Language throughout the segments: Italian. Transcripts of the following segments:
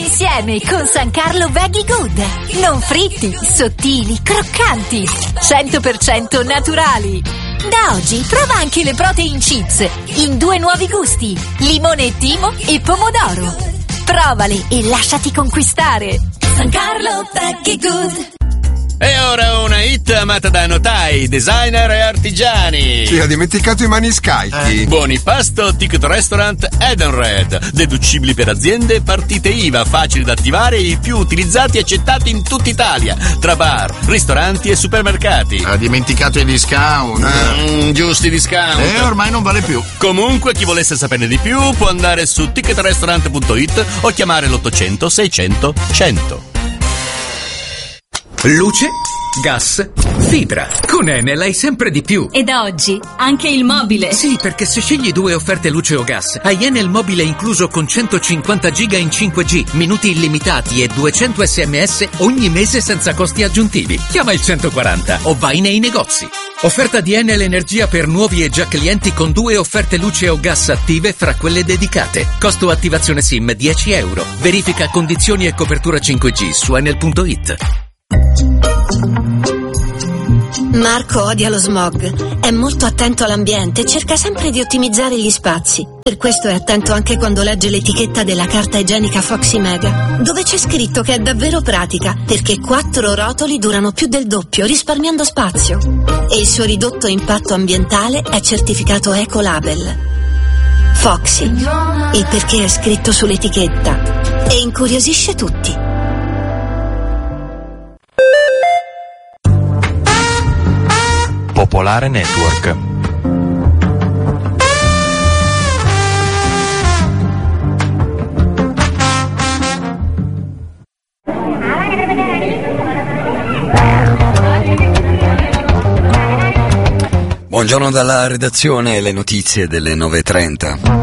insieme con San Carlo Veggie Good. Non fritti, sottili, croccanti, 100% naturali. Da oggi prova anche le protein chips in 2 nuovi gusti, limone e timo e pomodoro. Provali e lasciati conquistare. San Carlo Veggie Good. E ora una hit amata da notai, designer e artigiani. Sì, ha dimenticato i maniscalchi. Buoni pasto, ticket restaurant Edenred. Deducibili per aziende, partite IVA, facili da attivare e i più utilizzati e accettati in tutta Italia. Tra bar, ristoranti e supermercati. Ha dimenticato i discount. Giusti discount. Ormai non vale più. Comunque, chi volesse saperne di più può andare su ticketrestaurant.it o chiamare l'800 600 100. Luce, gas, fibra. Con Enel hai sempre di più. E da oggi anche il mobile. Sì, perché se scegli 2 offerte luce o gas, hai Enel mobile incluso con 150 giga in 5G, minuti illimitati e 200 SMS ogni mese senza costi aggiuntivi. Chiama il 140 o vai nei negozi. Offerta di Enel Energia per nuovi e già clienti con 2 offerte luce o gas attive fra quelle dedicate. Costo attivazione SIM €10. Verifica condizioni e copertura 5G su enel.it. Marco odia lo smog, è molto attento all'ambiente e cerca sempre di ottimizzare gli spazi. Per questo è attento anche quando legge l'etichetta della carta igienica Foxy Mega, dove c'è scritto che è davvero pratica, perché 4 rotoli durano più del doppio, risparmiando spazio. E il suo ridotto impatto ambientale è certificato Ecolabel. Foxy, il perché è scritto sull'etichetta e incuriosisce tutti. Popolare Network. Buongiorno dalla redazione, le notizie delle 9:30.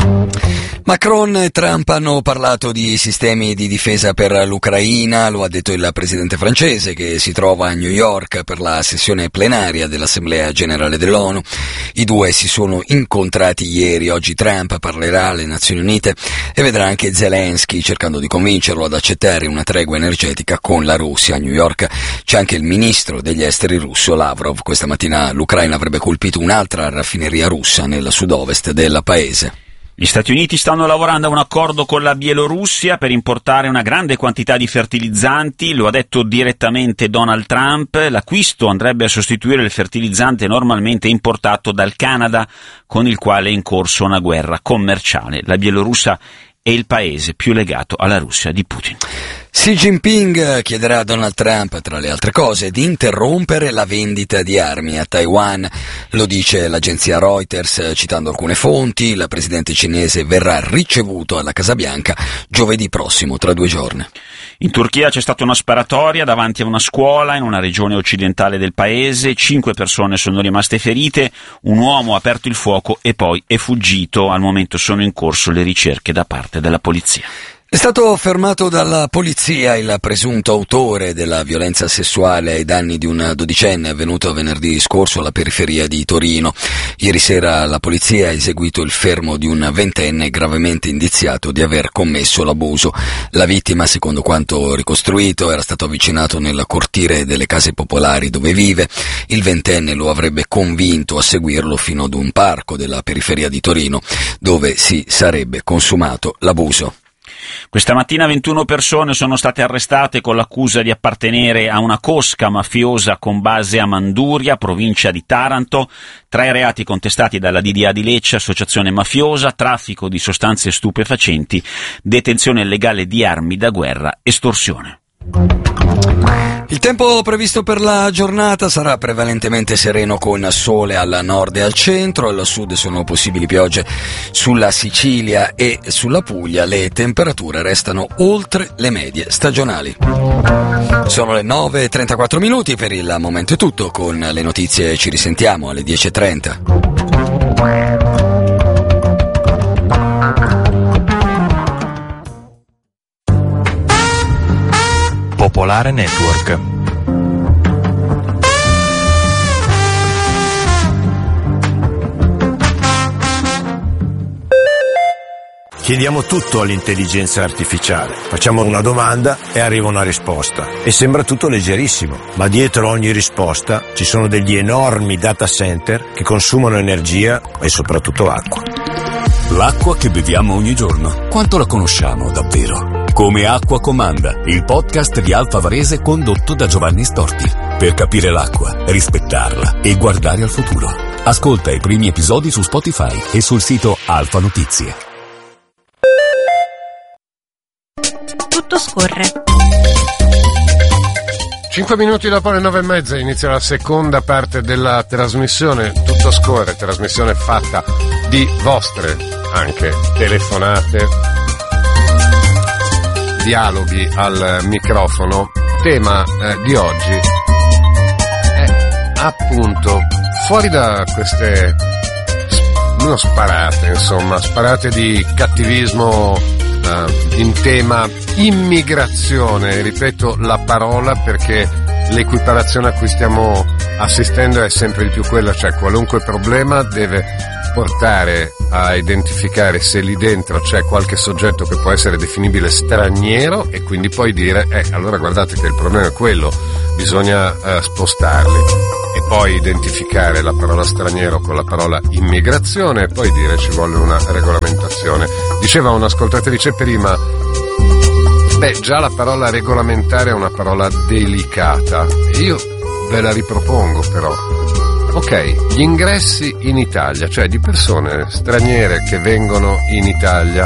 Macron e Trump hanno parlato di sistemi di difesa per l'Ucraina, lo ha detto il presidente francese che si trova a New York per la sessione plenaria dell'Assemblea Generale dell'ONU. I due si sono incontrati ieri, oggi Trump parlerà alle Nazioni Unite e vedrà anche Zelensky cercando di convincerlo ad accettare una tregua energetica con la Russia. A New York c'è anche il ministro degli esteri russo Lavrov. Questa mattina l'Ucraina avrebbe colpito un'altra raffineria russa nel sud-ovest del paese. Gli Stati Uniti stanno lavorando a un accordo con la Bielorussia per importare una grande quantità di fertilizzanti, lo ha detto direttamente Donald Trump. L'acquisto andrebbe a sostituire il fertilizzante normalmente importato dal Canada, con il quale è in corso una guerra commerciale. La Bielorussia è il paese più legato alla Russia di Putin. Xi Jinping chiederà a Donald Trump, tra le altre cose, di interrompere la vendita di armi a Taiwan. Lo dice l'agenzia Reuters, citando alcune fonti. Il presidente cinese verrà ricevuto alla Casa Bianca giovedì prossimo, tra 2 giorni. In Turchia c'è stata una sparatoria davanti a una scuola in una regione occidentale del paese. 5 persone sono rimaste ferite, un uomo ha aperto il fuoco e poi è fuggito. Al momento sono in corso le ricerche da parte della polizia. È stato fermato dalla polizia il presunto autore della violenza sessuale ai danni di un 12enne avvenuto venerdì scorso alla periferia di Torino. Ieri sera la polizia ha eseguito il fermo di un 20enne gravemente indiziato di aver commesso l'abuso. La vittima, secondo quanto ricostruito, era stato avvicinato nel cortile delle case popolari dove vive. Il 20enne lo avrebbe convinto a seguirlo fino ad un parco della periferia di Torino, dove si sarebbe consumato l'abuso. Questa mattina 21 persone sono state arrestate con l'accusa di appartenere a una cosca mafiosa con base a Manduria, provincia di Taranto. 3 reati contestati dalla DDA di Lecce: associazione mafiosa, traffico di sostanze stupefacenti, detenzione illegale di armi da guerra, estorsione. Il tempo previsto per la giornata sarà prevalentemente sereno con sole al nord e al centro, al sud sono possibili piogge sulla Sicilia e sulla Puglia, le temperature restano oltre le medie stagionali. Sono le 9:34 minuti, per il momento è tutto, con le notizie ci risentiamo alle 10:30. Popolare Network. chiediamo tutto all'intelligenza artificiale. Facciamo una domanda e arriva una risposta. E sembra tutto leggerissimo, ma dietro ogni risposta ci sono degli enormi data center che consumano energia e soprattutto acqua. L'acqua che beviamo ogni giorno, quanto la conosciamo davvero? Come Acqua Comanda, il podcast di Alfa Varese condotto da Giovanni Storti. Per capire l'acqua, rispettarla e guardare al futuro. Ascolta i primi episodi su Spotify e sul sito Alfa Notizie. Tutto scorre. 5 minuti dopo le 9:30 inizia la seconda parte della trasmissione Tutto scorre, trasmissione fatta di vostre anche telefonate, dialoghi al microfono. Tema di oggi è appunto fuori da queste sparate di cattivismo in tema immigrazione. Ripeto la parola perché l'equiparazione a cui stiamo assistendo è sempre di più quella, cioè qualunque problema deve portare a identificare se lì dentro c'è qualche soggetto che può essere definibile straniero e quindi poi dire allora guardate che il problema è quello, bisogna spostarli, e poi identificare la parola straniero con la parola immigrazione e poi dire ci vuole una regolamentazione. Diceva un'ascoltatrice prima, già la parola regolamentare è una parola delicata, e io ve la ripropongo però. Ok, gli ingressi in Italia, cioè di persone straniere che vengono in Italia,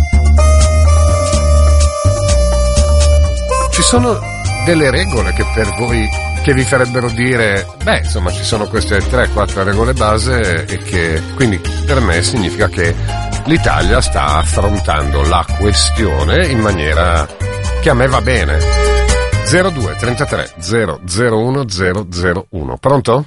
ci sono delle regole che per voi, che vi farebbero dire, insomma ci sono queste 3-4 regole base, e che quindi per me significa che l'Italia sta affrontando la questione in maniera che a me va bene. 02 33 001 001. Pronto?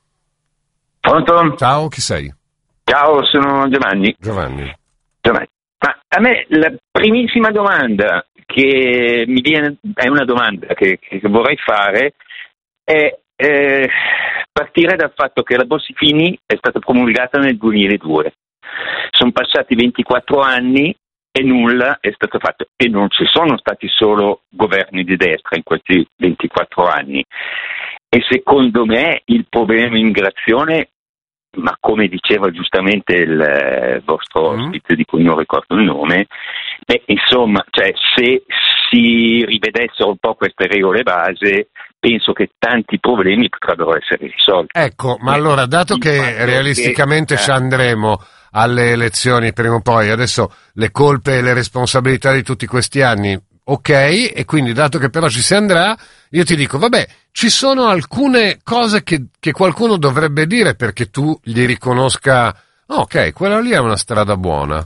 Pronto? Ciao, chi sei? Ciao, sono Giovanni. Giovanni. Ma a me la primissima domanda che mi viene, è una domanda che vorrei fare, è partire dal fatto che la Bossi-Fini è stata promulgata nel 2002. Sono passati 24 anni e nulla è stato fatto, e non ci sono stati solo governi di destra in questi 24 anni. E secondo me il problema immigrazione, ma come diceva giustamente il vostro ospite di cui non ricordo il nome, insomma, cioè, se si rivedessero un po' queste regole base, penso che tanti problemi potrebbero essere risolti. Ecco, ma allora, dato che realisticamente ci andremo alle elezioni prima o poi, adesso le colpe e le responsabilità di tutti questi anni, ok, e quindi dato che però ci si andrà, io ti dico, ci sono alcune cose che qualcuno dovrebbe dire perché tu gli riconosca, ok, quella lì è una strada buona.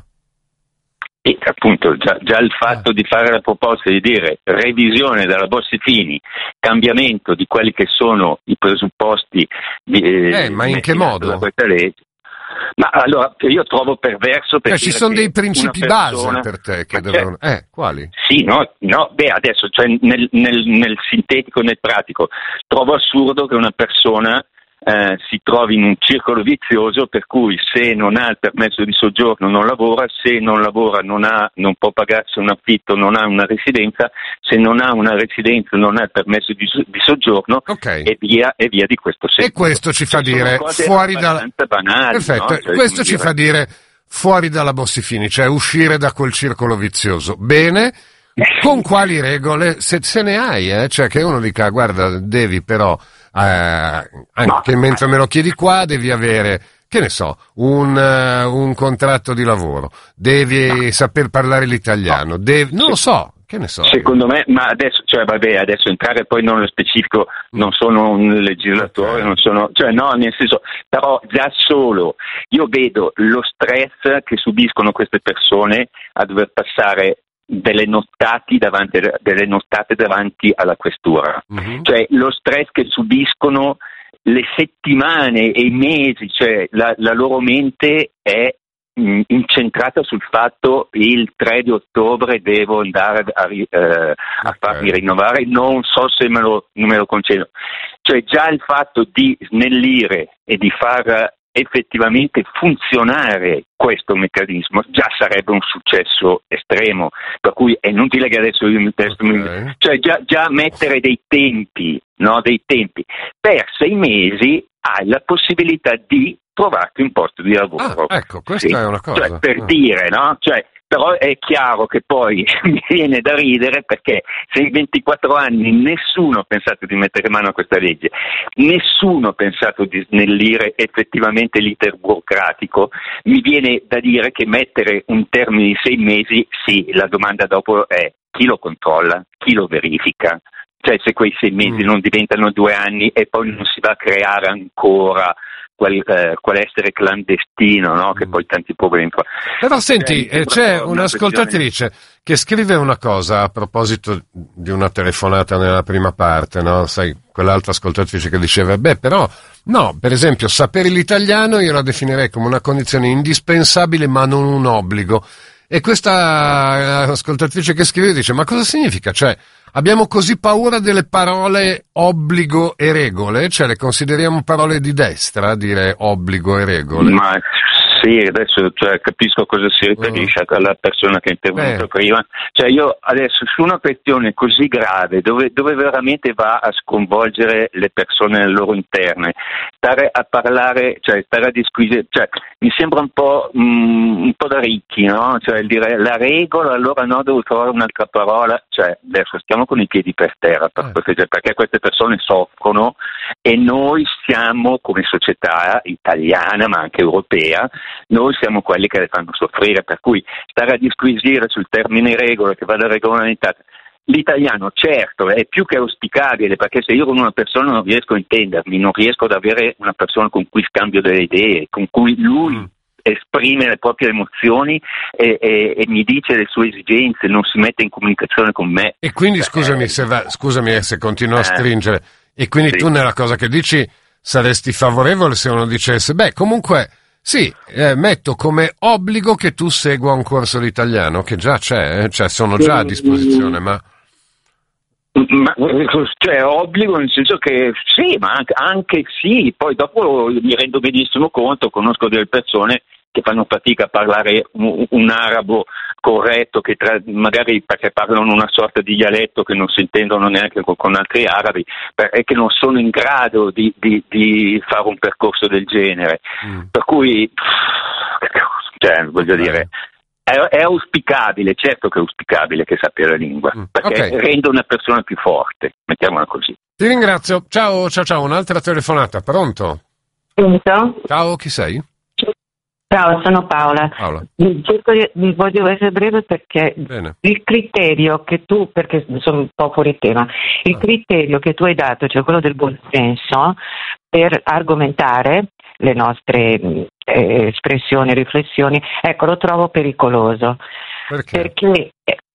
E appunto già il fatto di fare la proposta di dire revisione della Bossi-Fini, cambiamento di quelli che sono i presupposti ma in che modo? Da questa legge. Ma allora io trovo perverso perché ci sono dei principi base per te che devono. Quali? Sì, adesso, cioè nel sintetico, nel pratico, trovo assurdo che una persona si trovi in un circolo vizioso per cui se non ha il permesso di soggiorno non lavora, se non lavora non può pagarsi un affitto, non ha una residenza, se non ha una residenza non ha il permesso di soggiorno, e via di questo senso. E questo ci fa dire fuori dalla banali, perfetto, no? Cioè, questo ci fa dire fuori dalla Bossi-Fini, cioè uscire da quel circolo vizioso. Bene. Con quali regole? Se ne hai, cioè che uno dica guarda, devi però anche mentre me lo chiedi qua devi avere, che ne so, un contratto di lavoro, devi saper parlare l'italiano, non lo so, che ne so. Secondo me, ma adesso entrare poi nello specifico, non sono un legislatore, non sono, nel senso, però già solo io vedo lo stress che subiscono queste persone a dover passare delle nottate davanti alla questura, cioè lo stress che subiscono, le settimane e i mesi, cioè la loro mente è incentrata sul fatto il 3 di ottobre devo andare a farmi rinnovare, non so se me lo concedo, cioè già il fatto di snellire e di far effettivamente funzionare questo meccanismo, già sarebbe un successo estremo, per cui è inutile che adesso io mi testo, cioè già mettere dei tempi, no? Dei tempi. Per 6 mesi hai la possibilità di trovarti un posto di lavoro. Ecco, questa è una cosa. Cioè, per dire, no? Cioè, però è chiaro che poi mi viene da ridere, perché se in 24 anni nessuno ha pensato di mettere mano a questa legge, nessuno ha pensato di snellire effettivamente l'iter burocratico, mi viene da dire che mettere un termine di 6 mesi, sì, la domanda dopo è chi lo controlla, chi lo verifica? Cioè, se quei 6 mesi non diventano 2 anni e poi non si va a creare ancora quell'essere clandestino, no? Che poi tanti problemi fa. Però senti, c'è un'ascoltatrice che scrive una cosa a proposito di una telefonata nella prima parte, no? Sai, quell'altra ascoltatrice che diceva, però, no, per esempio, sapere l'italiano io la definirei come una condizione indispensabile ma non un obbligo. E questa ascoltatrice che scrive dice, ma cosa significa? Cioè, abbiamo così paura delle parole obbligo e regole? Cioè, le consideriamo parole di destra, dire obbligo e regole? Ma sì, adesso capisco a cosa si riferisce alla persona che è intervenuta prima. Cioè, io adesso su una questione così grave, dove veramente va a sconvolgere le persone nel loro interne, stare a parlare, cioè stare a disquisire, cioè mi sembra un po' da ricchi, no? Cioè dire la regola, allora no, devo trovare un'altra parola. Cioè, adesso stiamo con i piedi per terra, perché queste persone soffrono e noi siamo, come società italiana ma anche europea, noi siamo quelli che le fanno soffrire, per cui stare a disquisire sul termine regola che vada regolamentata. L'italiano certo è più che auspicabile, perché se io con una persona non riesco a intendermi, non riesco ad avere una persona con cui scambio delle idee, con cui lui esprime le proprie emozioni e mi dice le sue esigenze, non si mette in comunicazione con me. E quindi scusami se continuo a stringere, e quindi tu nella cosa che dici saresti favorevole se uno dicesse, comunque sì, metto come obbligo che tu segua un corso di italiano, che già c'è, cioè sono già a disposizione, ma cioè obbligo nel senso che sì, ma anche sì, poi dopo mi rendo benissimo conto, conosco delle persone che fanno fatica a parlare un arabo corretto, che magari perché parlano una sorta di dialetto che non si intendono neanche con altri arabi, e che non sono in grado di fare un percorso del genere. Per cui, cioè, voglio dire, è auspicabile, certo che è auspicabile che sappia la lingua, perché rende una persona più forte, mettiamola così. Ti ringrazio, ciao, un'altra telefonata, pronto? Pronto? Ciao, chi sei? Ciao, sono Paola. Voglio essere breve perché il criterio che tu, perché sono un po' fuori tema, il criterio che tu hai dato, cioè quello del buon senso, per argomentare le nostre espressioni, riflessioni, ecco, lo trovo pericoloso. Perché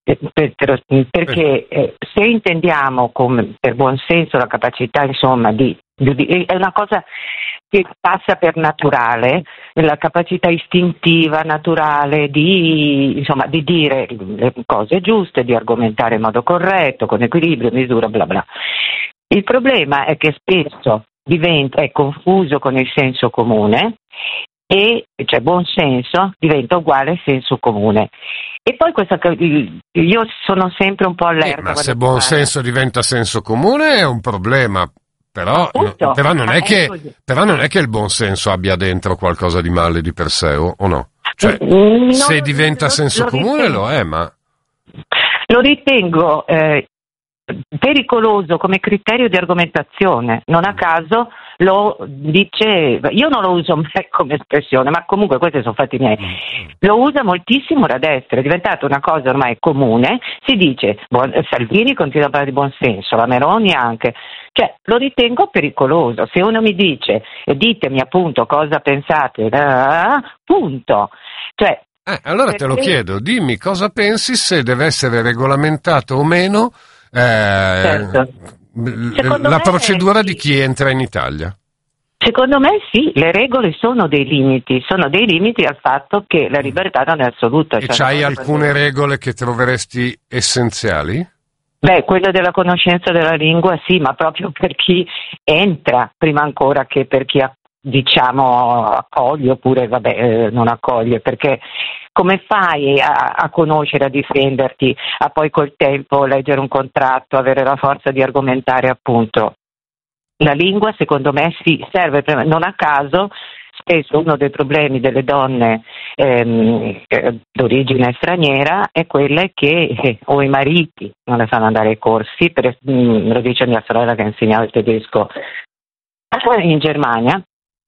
se intendiamo come per buon senso la capacità, insomma, è una cosa che passa per naturale, la capacità istintiva, naturale di dire le cose giuste, di argomentare in modo corretto, con equilibrio, misura, bla bla. Il problema è che spesso è confuso con il senso comune, e cioè buon senso diventa uguale senso comune. E poi io sono sempre un po' allerta. Ma se buon senso diventa senso comune è un problema. Però non è che il buon senso abbia dentro qualcosa di male di per sé, o no? Cioè, se diventa senso comune lo è, ma lo ritengo pericoloso come criterio di argomentazione. Non a caso lo dice, io non lo uso mai come espressione, ma comunque questi sono fatti miei. Lo usa moltissimo la destra, è diventata una cosa ormai comune. Si dice Salvini continua a parlare di buon senso, la Meloni anche. Cioè, lo ritengo pericoloso. Se uno mi dice ditemi appunto cosa pensate, punto. Cioè, allora te lo chiedo, dimmi cosa pensi, se deve essere regolamentato o meno la procedura di chi entra in Italia. Secondo me sì, le regole sono dei limiti al fatto che la libertà non è assoluta. E c'hai alcune regole che troveresti essenziali? Quella della conoscenza della lingua sì, ma proprio per chi entra, prima ancora che per chi diciamo accoglie oppure non accoglie, perché come fai a conoscere, a difenderti, a poi col tempo leggere un contratto, avere la forza di argomentare? Appunto, la lingua secondo me sì, serve non a caso. Spesso uno dei problemi delle donne d'origine straniera è quella che o i mariti non le fanno andare ai corsi, lo dice mia sorella che insegnava il tedesco in Germania,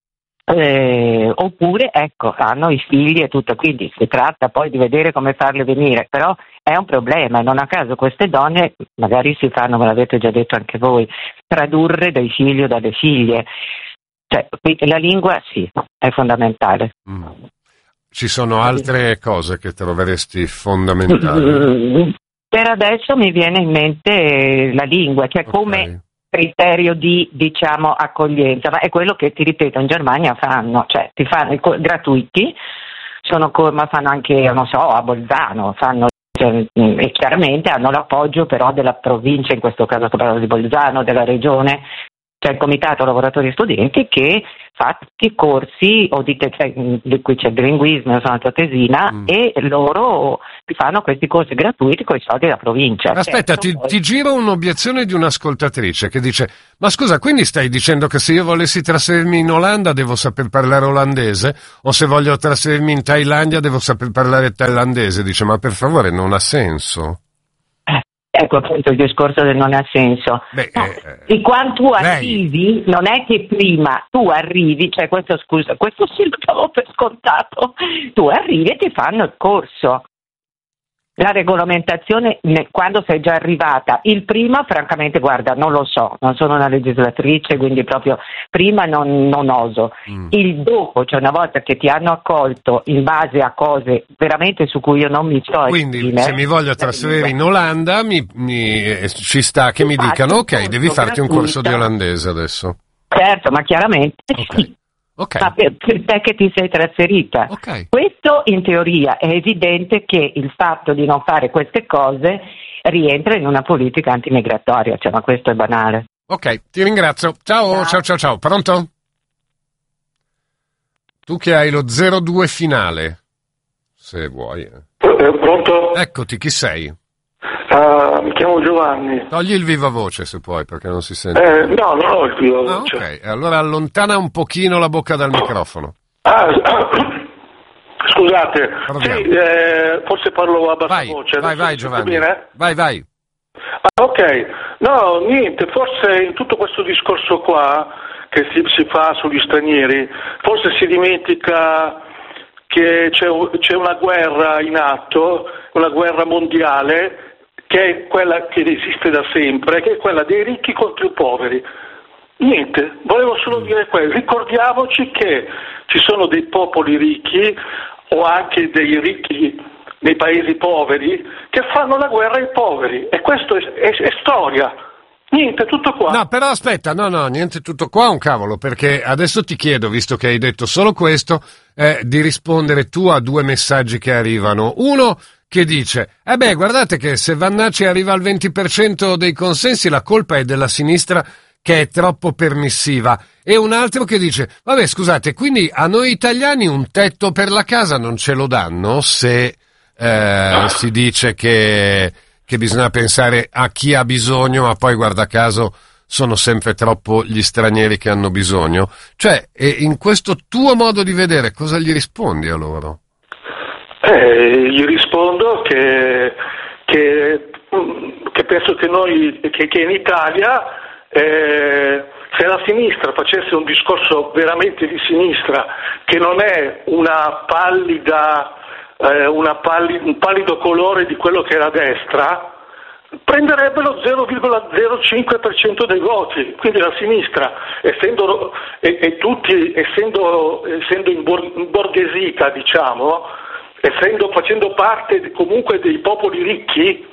oppure hanno i figli e tutto, quindi si tratta poi di vedere come farle venire, però è un problema e non a caso queste donne magari si fanno, me l'avete già detto anche voi, tradurre dai figli o dalle figlie. Cioè, la lingua sì, è fondamentale. Ci sono altre cose che troveresti fondamentali? Per adesso mi viene in mente la lingua, cioè come criterio di, diciamo, accoglienza, ma è quello che, ti ripeto, in Germania fanno, cioè ti fanno gratuiti, ma fanno anche, non so, a Bolzano, e chiaramente hanno l'appoggio però della provincia, in questo caso sto parlando di Bolzano, della regione. C'è il Comitato Lavoratori Studenti che fa tutti i corsi, di cui c'è il bilinguismo, io sono tesina, e loro fanno questi corsi gratuiti con i soldi della provincia. Aspetta, ti giro un'obiezione di un'ascoltatrice che dice: ma scusa, quindi stai dicendo che se io volessi trasferirmi in Olanda devo saper parlare olandese, o se voglio trasferirmi in Thailandia devo saper parlare thailandese? Dice, ma per favore, non ha senso. Ecco appunto il discorso del non ha senso. Di quando tu arrivi, non è che prima tu arrivi, cioè questo sì lo davo per scontato, tu arrivi e ti fanno il corso. La regolamentazione quando sei già arrivata, il prima francamente guarda non lo so, non sono una legislatrice, quindi proprio prima non oso. Il dopo, cioè una volta che ti hanno accolto in base a cose veramente su cui io non mi so quindi esprimere, se mi voglio trasferire in Olanda ci sta che mi dicano ok, devi farti un corso di olandese adesso. Certo, ma chiaramente sì. Ma per te che ti sei trasferita. Questo in teoria è evidente che il fatto di non fare queste cose rientra in una politica antimigratoria, cioè, ma questo è banale. Ok, ti ringrazio. Ciao. Pronto? Tu che hai lo 02 finale, se vuoi. Pronto? Eccoti, chi sei? Mi chiamo Giovanni. Togli il viva voce se puoi, perché non si sente. No, non ho il viva voce. Ok, allora allontana un pochino la bocca dal microfono. Scusate, sì, forse parlo a bassa voce. Vai Giovanni. Vai. Ok, no, niente, forse in tutto questo discorso qua che si fa sugli stranieri, forse si dimentica che c'è una guerra in atto, una guerra mondiale, che è quella che esiste da sempre, che è quella dei ricchi contro i poveri. Niente, volevo solo dire questo. Ricordiamoci che ci sono dei popoli ricchi o anche dei ricchi nei paesi poveri che fanno la guerra ai poveri, e questo è storia. Niente, tutto qua. No, però aspetta, no, niente tutto qua, un cavolo, perché adesso ti chiedo, visto che hai detto solo questo, di rispondere tu a due messaggi che arrivano. Uno che dice, guardate che se Vannacci arriva al 20% dei consensi la colpa è della sinistra che è troppo permissiva, e un altro che dice, vabbè scusate, quindi a noi italiani un tetto per la casa non ce lo danno se si dice che bisogna pensare a chi ha bisogno, ma poi guarda caso sono sempre troppo gli stranieri che hanno bisogno. Cioè, in questo tuo modo di vedere, cosa gli rispondi a loro? Gli rispondo che penso che in Italia se la sinistra facesse un discorso veramente di sinistra, che non è un pallido colore di quello che è la destra, prenderebbe lo 0,05% dei voti. Quindi la sinistra, essendo imborghesita, diciamo, facendo parte comunque dei popoli ricchi,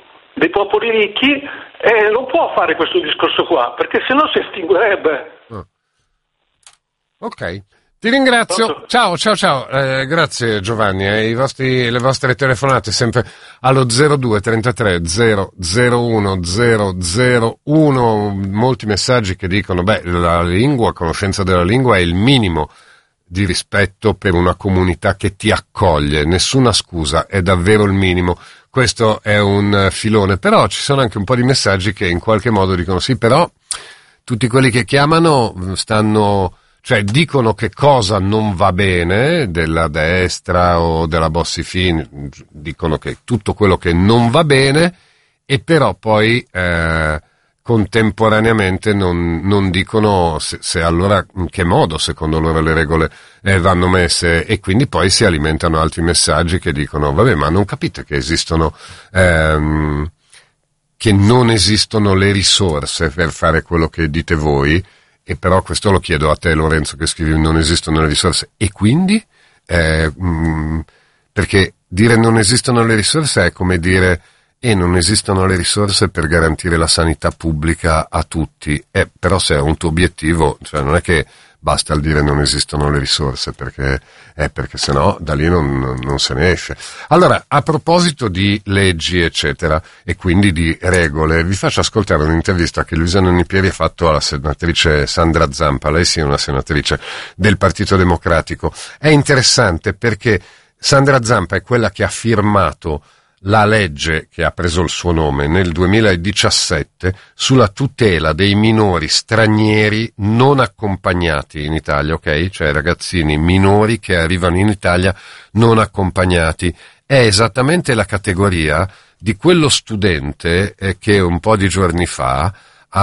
non può fare questo discorso qua, perché sennò si estinguerebbe. Ok, Ti ringrazio, ciao. Grazie Giovanni, le vostre telefonate sempre allo 02 33 001 001, molti messaggi che dicono la conoscenza della lingua è il minimo di rispetto per una comunità che ti accoglie, nessuna scusa, è davvero il minimo. Questo è un filone, però ci sono anche un po' di messaggi che in qualche modo dicono sì, però tutti quelli che chiamano dicono che cosa non va bene della destra o della Bossi-Fini, dicono che tutto quello che non va bene, e però poi contemporaneamente non dicono se allora in che modo secondo loro le regole vanno messe, e quindi poi si alimentano altri messaggi che dicono vabbè, ma non capite che esistono che non esistono le risorse per fare quello che dite voi. E però questo lo chiedo a te, Lorenzo, che scrivi non esistono le risorse, e quindi perché dire non esistono le risorse è come dire non esistono le risorse per garantire la sanità pubblica a tutti, però se è un tuo obiettivo, non è che basta il dire non esistono le risorse, perché sennò da lì non se ne esce. Allora, a proposito di leggi eccetera e quindi di regole, vi faccio ascoltare un'intervista che Luisa Nonipieri ha fatto alla senatrice Sandra Zampa. Lei è una senatrice del Partito Democratico. È interessante perché Sandra Zampa è quella che ha firmato la legge che ha preso il suo nome nel 2017 sulla tutela dei minori stranieri non accompagnati in Italia, ok? Cioè ragazzini minori che arrivano in Italia non accompagnati. È esattamente la categoria di quello studente che un po' di giorni fa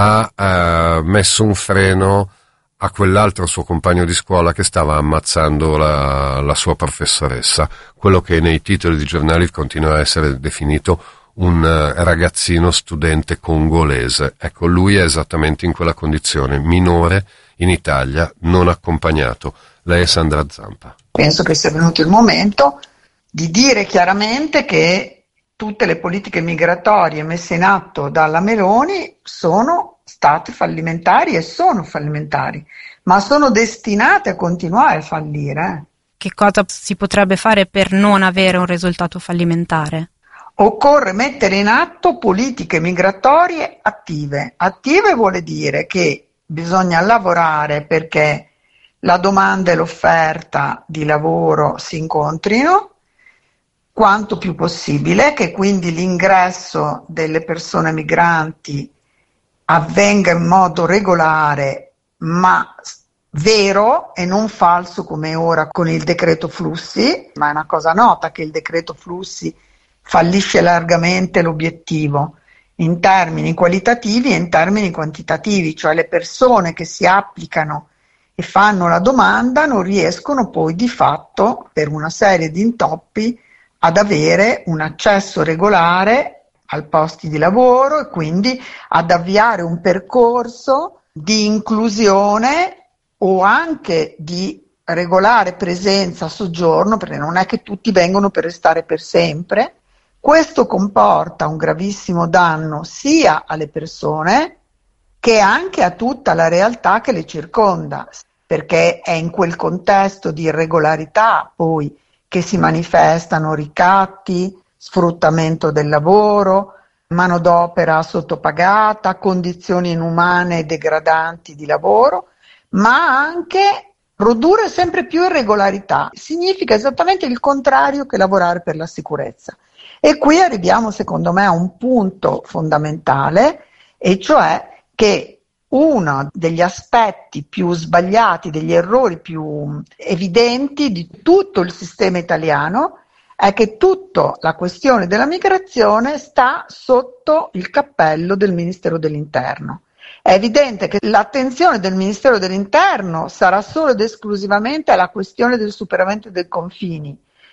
ha messo un freno a quell'altro suo compagno di scuola che stava ammazzando la sua professoressa, quello che nei titoli di giornali continua a essere definito un ragazzino studente congolese. Ecco, lui è esattamente in quella condizione, minore in Italia, non accompagnato. Lei è Sandra Zampa. Penso che sia venuto il momento di dire chiaramente che tutte le politiche migratorie messe in atto dalla Meloni sono state fallimentari e sono fallimentari, ma sono destinate a continuare a fallire. Che cosa si potrebbe fare per non avere un risultato fallimentare? Occorre mettere in atto politiche migratorie attive. Attive vuole dire che bisogna lavorare perché la domanda e l'offerta di lavoro si incontrino quanto più possibile, che quindi l'ingresso delle persone migranti avvenga in modo regolare ma vero e non falso come ora con il decreto flussi, ma è una cosa nota che il decreto flussi fallisce largamente l'obiettivo in termini qualitativi e in termini quantitativi, cioè le persone che si applicano e fanno la domanda non riescono poi di fatto per una serie di intoppi ad avere un accesso regolare al posti di lavoro e quindi ad avviare un percorso di inclusione o anche di regolare presenza, soggiorno, perché non è che tutti vengono per restare per sempre. Questo comporta un gravissimo danno sia alle persone che anche a tutta la realtà che le circonda, perché è in quel contesto di irregolarità poi che si manifestano ricatti, sfruttamento del lavoro, manodopera sottopagata, condizioni inumane e degradanti di lavoro, ma anche produrre sempre più irregolarità. Significa esattamente il contrario che lavorare per la sicurezza. E qui arriviamo secondo me a un punto fondamentale, e cioè che uno degli aspetti più sbagliati, degli errori più evidenti di tutto il sistema italiano è che tutta la questione della migrazione sta sotto il cappello del Ministero dell'Interno. È evidente che l'attenzione del Ministero dell'Interno sarà solo ed esclusivamente alla questione del superamento dei confini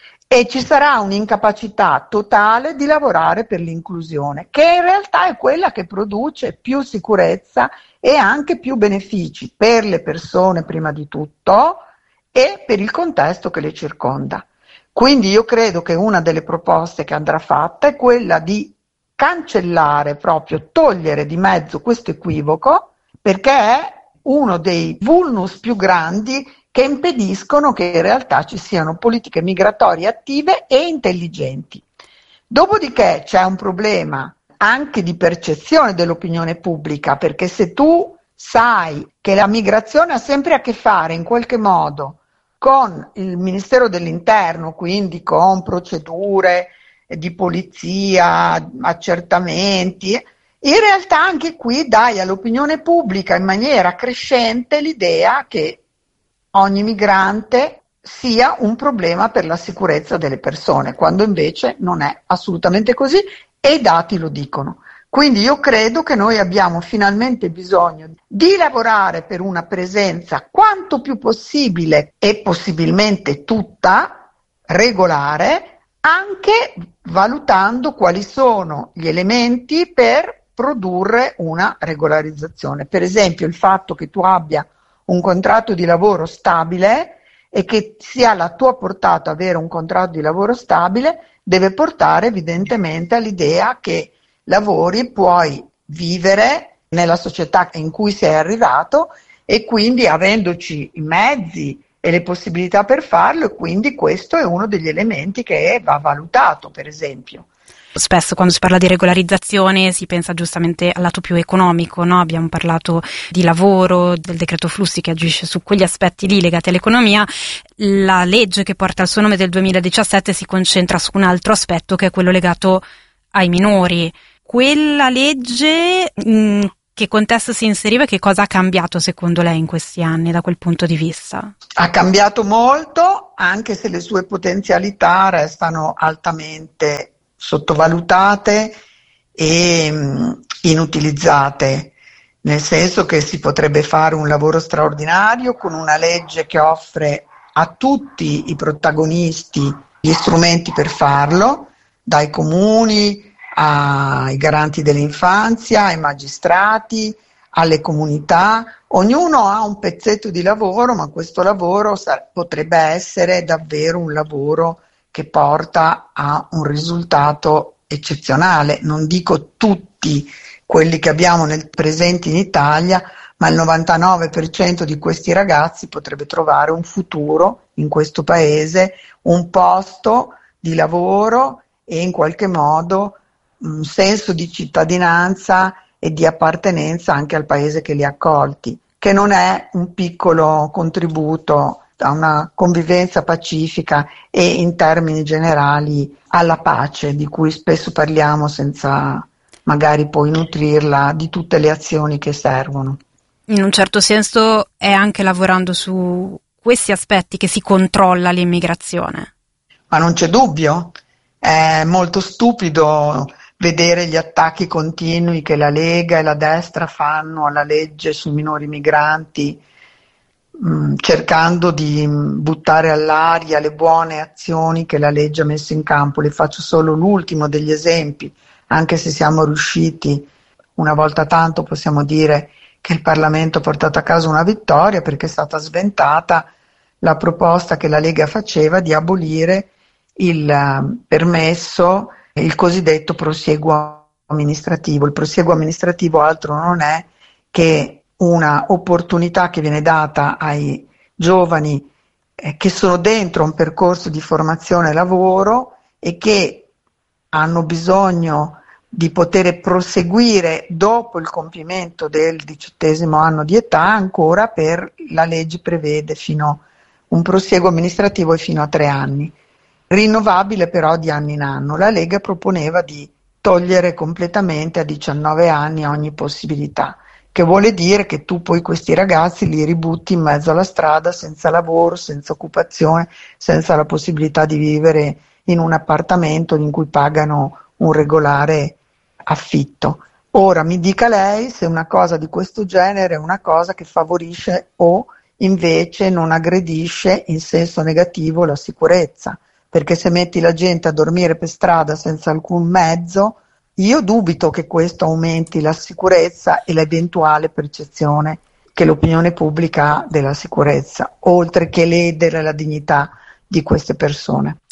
e ci sarà un'incapacità totale di lavorare per l'inclusione, che in realtà è quella che produce più sicurezza e anche più benefici per le persone prima di tutto e per il contesto che le circonda. Quindi io credo che una delle proposte che andrà fatta è quella di cancellare, proprio togliere di mezzo questo equivoco, perché è uno dei vulnus più grandi che impediscono che in realtà ci siano politiche migratorie attive e intelligenti. Dopodiché c'è un problema anche di percezione dell'opinione pubblica, perché se tu sai che la migrazione ha sempre a che fare in qualche modo con il Ministero dell'Interno, quindi con procedure di polizia, accertamenti, in realtà anche qui dai all'opinione pubblica in maniera crescente l'idea che ogni migrante sia un problema per la sicurezza delle persone, quando invece non è assolutamente così e i dati lo dicono. Quindi io credo che noi abbiamo finalmente bisogno di lavorare per una presenza quanto più possibile e possibilmente tutta regolare, anche valutando quali sono gli elementi per produrre una regolarizzazione. Per esempio il fatto che tu abbia un contratto di lavoro stabile e che sia alla tua portata avere un contratto di lavoro stabile deve portare evidentemente all'idea che lavori, puoi vivere nella società in cui sei arrivato e quindi avendoci i mezzi e le possibilità per farlo, e quindi questo è uno degli elementi che va valutato, per esempio. Spesso quando si parla di regolarizzazione si pensa giustamente al lato più economico, no? Abbiamo parlato di lavoro, del decreto flussi che agisce su quegli aspetti lì legati all'economia. La legge che porta il suo nome del 2017 si concentra su un altro aspetto che è quello legato ai minori. Quella legge che contesto si inseriva e che cosa ha cambiato secondo lei in questi anni da quel punto di vista? Ha cambiato molto, anche se le sue potenzialità restano altamente sottovalutate e inutilizzate, nel senso che si potrebbe fare un lavoro straordinario con una legge che offre a tutti i protagonisti gli strumenti per farlo, dai comuni ai garanti dell'infanzia, ai magistrati, alle comunità. Ognuno ha un pezzetto di lavoro, ma questo lavoro potrebbe essere davvero un lavoro che porta a un risultato eccezionale. Non dico tutti quelli che abbiamo presenti in Italia, ma il 99% di questi ragazzi potrebbe trovare un futuro in questo paese, un posto di lavoro e in qualche modo un senso di cittadinanza e di appartenenza anche al paese che li ha accolti, che non è un piccolo contributo a una convivenza pacifica e in termini generali alla pace, di cui spesso parliamo senza magari poi nutrirla di tutte le azioni che servono. In un certo senso è anche lavorando su questi aspetti che si controlla l'immigrazione. Ma non c'è dubbio, è molto stupido vedere gli attacchi continui che la Lega e la destra fanno alla legge sui minori migranti, cercando di buttare all'aria le buone azioni che la legge ha messo in campo. Le faccio solo l'ultimo degli esempi, anche se siamo riusciti una volta tanto, possiamo dire che il Parlamento ha portato a casa una vittoria, perché è stata sventata la proposta che la Lega faceva di abolire il permesso, il cosiddetto prosieguo amministrativo. Il prosieguo amministrativo altro non è che una opportunità che viene data ai giovani che sono dentro un percorso di formazione e lavoro e che hanno bisogno di poter proseguire dopo il compimento del 18° anno di età ancora la legge prevede fino un prosieguo amministrativo e fino a 3 anni, rinnovabile però di anno in anno. La Lega proponeva di togliere completamente a 19 anni ogni possibilità, che vuole dire che tu poi questi ragazzi li ributti in mezzo alla strada senza lavoro, senza occupazione, senza la possibilità di vivere in un appartamento in cui pagano un regolare affitto. Ora mi dica lei se una cosa di questo genere è una cosa che favorisce o invece non aggredisce in senso negativo la sicurezza, perché se metti la gente a dormire per strada senza alcun mezzo, io dubito che questo aumenti la sicurezza e l'eventuale percezione che l'opinione pubblica ha della sicurezza, oltre che ledere la dignità di queste persone.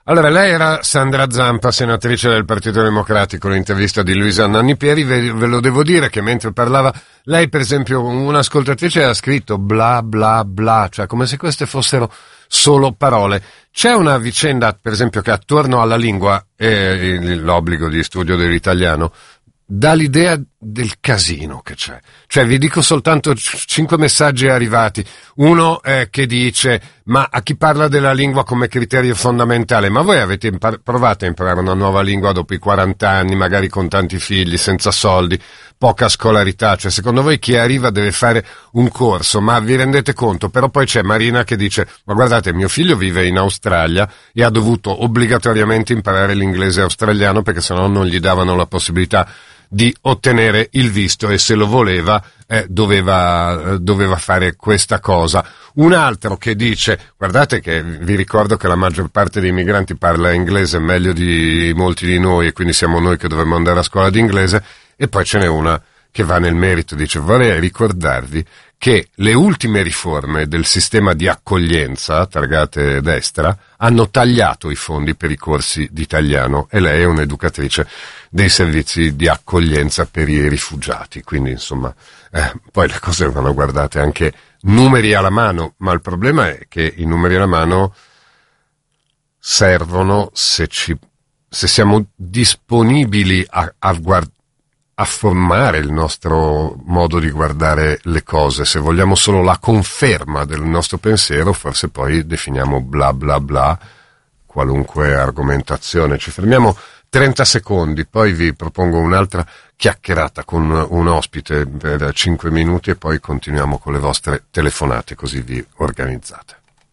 Allora, lei era Sandra Zampa, senatrice del Partito Democratico, l'intervista di Luisa Nannipieri, ve lo devo dire che mentre parlava, lei per esempio, un'ascoltatrice ha scritto bla bla bla, cioè come se queste fossero solo parole. C'è una vicenda, per esempio, che attorno alla lingua e l'obbligo di studio dell'italiano dà l'idea del casino che c'è. Cioè, vi dico soltanto 5 messaggi arrivati. Uno che dice: ma a chi parla della lingua come criterio fondamentale, ma voi avete provato a imparare una nuova lingua dopo i 40 anni, magari con tanti figli, senza soldi, poca scolarità? Cioè, secondo voi chi arriva deve fare un corso? Ma vi rendete conto? Però poi c'è Marina che dice: ma guardate, mio figlio vive in Australia e ha dovuto obbligatoriamente imparare l'inglese australiano perché sennò non gli davano la possibilità di ottenere il visto, e se lo voleva doveva fare questa cosa. Un altro che dice: guardate che vi ricordo che la maggior parte dei migranti parla inglese meglio di molti di noi, e quindi siamo noi che dovremmo andare a scuola di inglese. E poi ce n'è una che va nel merito, dice: vorrei ricordarvi che le ultime riforme del sistema di accoglienza, targate destra, hanno tagliato i fondi per i corsi di italiano, e lei è un'educatrice dei servizi di accoglienza per i rifugiati. Quindi, insomma, poi le cose vanno guardate anche numeri alla mano, ma il problema è che i numeri alla mano servono se siamo disponibili a formare il nostro modo di guardare le cose. Se vogliamo solo la conferma del nostro pensiero, forse poi definiamo bla bla bla qualunque argomentazione. Ci fermiamo 30 secondi, poi vi propongo un'altra chiacchierata con un ospite per 5 minuti e poi continuiamo con le vostre telefonate, così vi organizzate.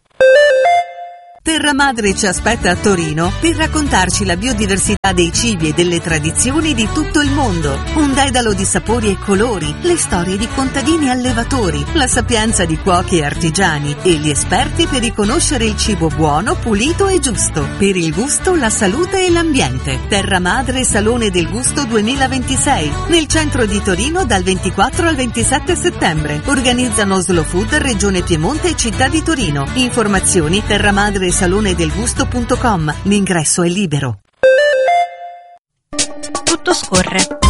Terra Madre ci aspetta a Torino per raccontarci la biodiversità dei cibi e delle tradizioni di tutto il mondo. Un dedalo di sapori e colori, le storie di contadini allevatori, la sapienza di cuochi e artigiani e gli esperti per riconoscere il cibo buono, pulito e giusto. Per il gusto, la salute e l'ambiente. Terra Madre Salone del Gusto 2026, nel centro di Torino dal 24 al 27 settembre. Organizzano Slow Food, Regione Piemonte e Città di Torino. Informazioni terramadreSalonedelgusto.com. L'ingresso è libero. Tutto scorre.